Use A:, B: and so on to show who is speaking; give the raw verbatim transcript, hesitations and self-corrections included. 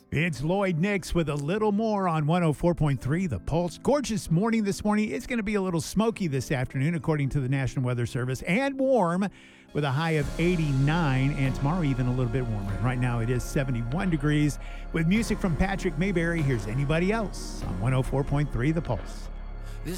A: It's Lloyd Nix with a little more on one oh four point three The Pulse. Gorgeous morning this morning. It's going to be a little smoky this afternoon, according to the National Weather Service, and warm with a high of eighty-nine, and tomorrow even a little bit warmer. Right now it is seventy-one degrees. With music from Patrick Mayberry, here's Anybody Else on one oh four point three The Pulse.